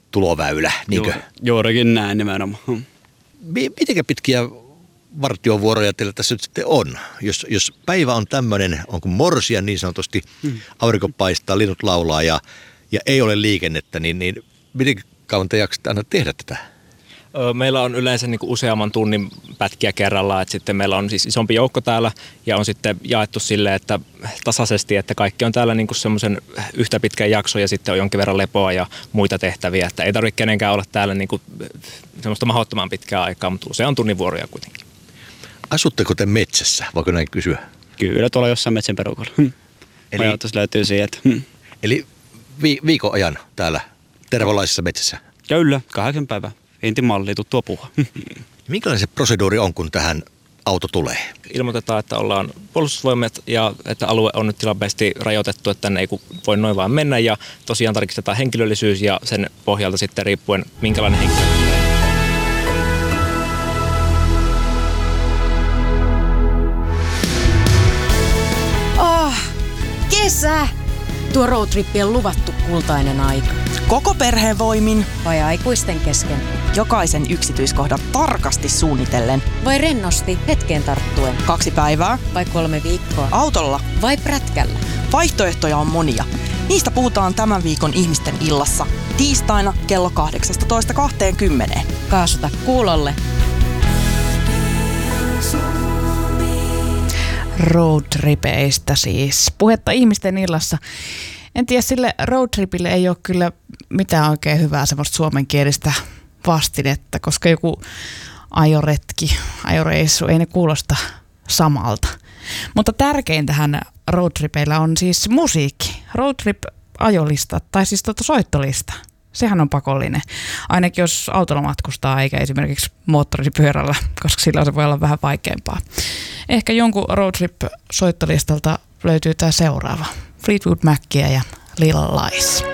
tuloväylä, niinkö? Juurikin näin nimenomaan. Mitenkä pitkiä vartiovuoroja teillä tässä nyt sitten on? Jos päivä on tämmöinen, on kuin morsia niin sanotusti, aurinko paistaa, linnut laulaa ja ei ole liikennettä, niin miten kauan te jaksatte aina tehdä tätä? Meillä on yleensä niin kuin useamman tunnin pätkiä kerrallaan, että sitten meillä on siis isompi joukko täällä ja on sitten jaettu silleen, että tasaisesti, että kaikki on täällä niin kuin semmoisen yhtä pitkän jakson ja sitten on jonkin verran lepoa ja muita tehtäviä, että ei tarvitse kenenkään olla täällä niin kuin semmoista mahdottoman pitkää aikaa, mutta usean tunnin vuoroja kuitenkin. Asutteko te metsässä, voiko näin kysyä? Kyllä, tuolla jossain metsän perukalla. Ajatus löytyy sieltä. Eli viikon ajan täällä tervolaisessa metsässä? Kyllä, 8 päivää. Intimalli, tuttua puhua. Minkälainen se proseduuri on, kun tähän auto tulee? Ilmoitetaan, että ollaan puolustusvoimat ja että alue on nyt tilapäisesti rajoitettu, että tänne ei voi noin vaan mennä. Ja tosiaan tarkistetaan henkilöllisyys ja sen pohjalta sitten riippuen minkälainen henkilö tulee. Kesä! Tuo roadtrippi on luvattu kultainen aika. Koko perheen voimin. Vai aikuisten kesken. Jokaisen yksityiskohdan tarkasti suunnitellen. Vai rennosti hetkeen tarttuen. 2 päivää. Vai 3 viikkoa. Autolla. Vai prätkällä. Vaihtoehtoja on monia. Niistä puhutaan tämän viikon Ihmisten illassa. Tiistaina kello 18.20. Kaasuta kuulolle. Roadtripeistä siis. Puhetta Ihmisten illassa. En tiedä, sille roadtripille ei ole kyllä mitään oikein hyvää semmoista suomenkielistä vastinetta, koska joku ajoretki, ajoreissu, ei ne kuulosta samalta. Mutta tärkeintähän roadtripeillä on siis musiikki. Roadtrip-ajolista, tai siis soittolista. Sehän on pakollinen. Ainakin jos autolla matkustaa, eikä esimerkiksi moottoripyörällä, koska sillä se voi olla vähän vaikeampaa. Ehkä jonkun roadtrip-soittolistalta löytyy tämä seuraava. Fleetwood Macia ja Lil Lies.